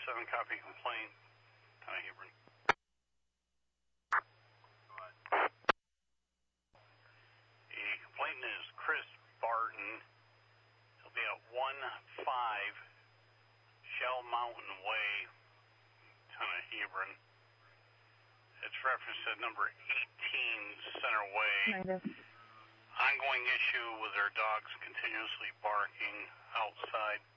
7, copy complaint. Ton of Hebron. The complainant is Chris Barton. He'll be at 1-5 Shell Mountain Way, Ton of Hebron. It's referenced at number 18 Center Way. Ongoing issue with their dogs continuously barking outside.